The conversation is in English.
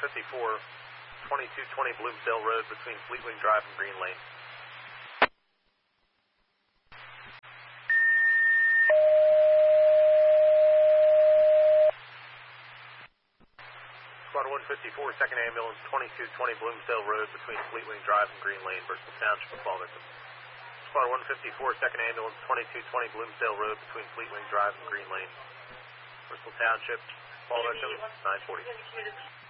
2220 Bloomsdale Road between Fleetwing Drive and Green Lane. Squad 154, second ambulance, 2220 Bloomsdale Road between Fleetwing Drive and Green Lane, Bristol Township, fall victim. Squad 154, second ambulance, 2220 Bloomsdale Road between Fleetwing Drive and Green Lane, Bristol Township, fall victim, 940.